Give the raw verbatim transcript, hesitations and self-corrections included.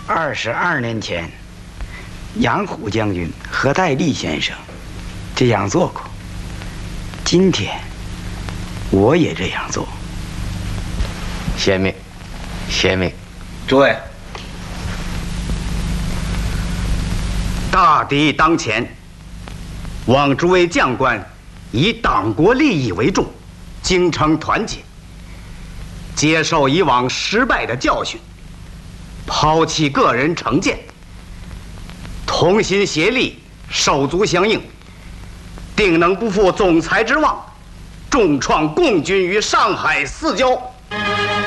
二十二年前，杨虎将军和戴笠先生这样做过。今天，我也这样做。 贤明，贤明。 诸位，大敌当前，望诸位将官以党国利益为重，精诚团结，接受以往失败的教训，抛弃个人成见，同心协力，手足相应，定能不负总裁之望，重创共军于上海四郊。